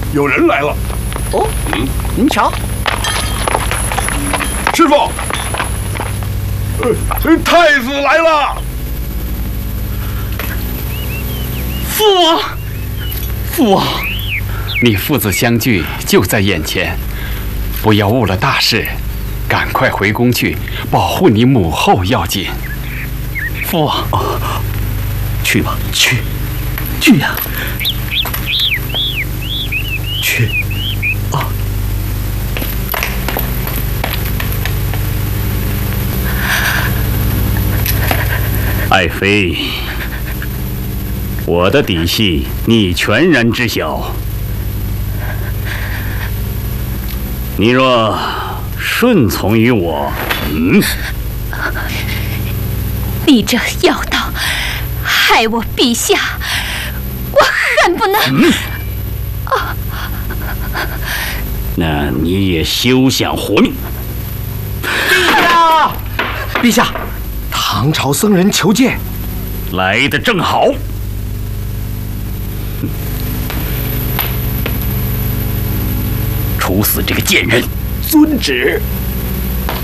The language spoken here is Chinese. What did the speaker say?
有人来了。 哦，您瞧， 师傅，太子来了。 父王，父王，你父子相聚就在眼前，不要误了大事，赶快回宫去保护你母后要紧。父王， 去吧，去呀，去啊！ 爱妃，我的底细你全然知晓。你若顺从于我， 你这妖道害我陛下，我恨不能…… 那你也休想活命！ 陛下，唐朝僧人求见。 来得正好。处死这个贱人！ 遵旨。